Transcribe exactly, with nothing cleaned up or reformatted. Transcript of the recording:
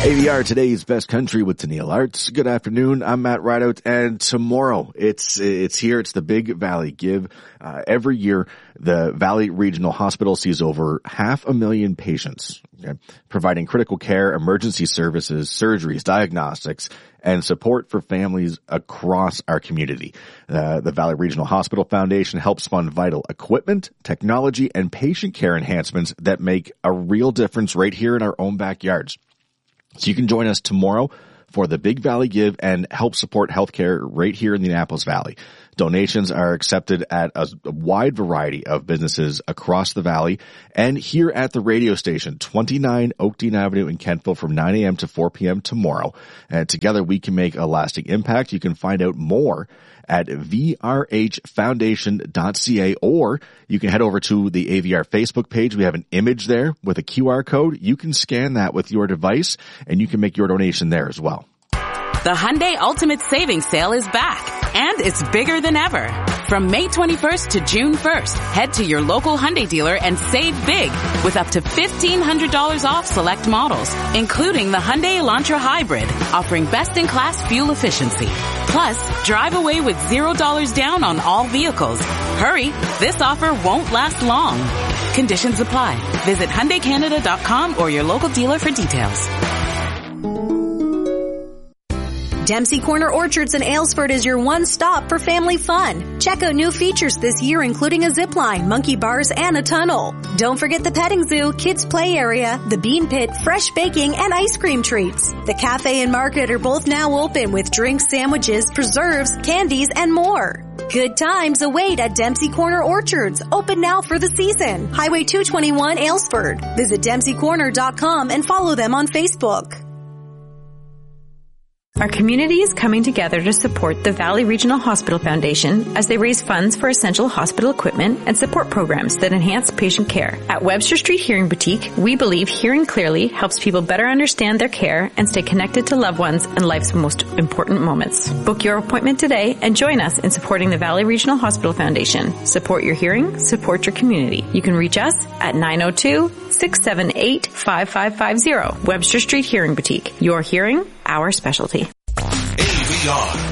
A V R, today's best country with Tennille Arts. Good afternoon. I'm Matt Rideout, and tomorrow it's it's here. It's the Big Valley Give. Uh, every year, the Valley Regional Hospital sees over half a million patients, okay, providing critical care, emergency services, surgeries, diagnostics, and support for families across our community. Uh, the Valley Regional Hospital Foundation helps fund vital equipment, technology, and patient care enhancements that make a real difference right here in our own backyards. So you can join us tomorrow for the Big Valley Give and help support healthcare right here in the Annapolis Valley. Donations are accepted at a, a wide variety of businesses across the valley and here at the radio station, twenty-nine Oakdean Avenue in Kentville from nine a.m. to four p.m. tomorrow. And together we can make a lasting impact. You can find out more at v r h foundation dot c a, or you can head over to the A V R Facebook page. We have an image there with a Q R code. You can scan that with your device and you can make your donation there as well. The Hyundai Ultimate Savings Sale is back, and it's bigger than ever. From May twenty-first to June first, head to your local Hyundai dealer and save big with up to fifteen hundred dollars off select models, including the Hyundai Elantra Hybrid, offering best-in-class fuel efficiency. Plus, drive away with zero dollars down on all vehicles. Hurry, this offer won't last long. Conditions apply. Visit Hyundai Canada dot com or your local dealer for details. Dempsey Corner Orchards in Aylesford is your one stop for family fun. Check out new features this year, including a zip line, monkey bars, and a tunnel. Don't forget the petting zoo, kids play area, the bean pit, fresh baking, and ice cream treats. The cafe and market are both now open with drinks, sandwiches, preserves, candies, and more. Good times await at Dempsey Corner Orchards, open now for the season. Highway two twenty-one, Aylesford. Visit dempsey corner dot com and follow them on Facebook. Our community is coming together to support the Valley Regional Hospital Foundation as they raise funds for essential hospital equipment and support programs that enhance patient care. At Webster Street Hearing Boutique, we believe hearing clearly helps people better understand their care and stay connected to loved ones in life's most important moments. Book your appointment today and join us in supporting the Valley Regional Hospital Foundation. Support your hearing, support your community. You can reach us at nine oh two, six seven eight, five five five zero. Webster Street Hearing Boutique. Your hearing, our specialty. A V R,